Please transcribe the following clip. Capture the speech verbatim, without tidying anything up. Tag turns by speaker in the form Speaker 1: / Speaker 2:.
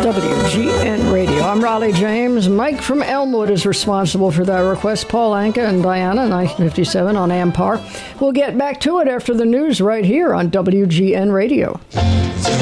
Speaker 1: W G N Radio. I'm Raleigh James. Mike from Elmwood is responsible for that request. Paul Anka and Diana, nineteen fifty-seven on Ampar. We'll get back to it after the news right here on W G N Radio.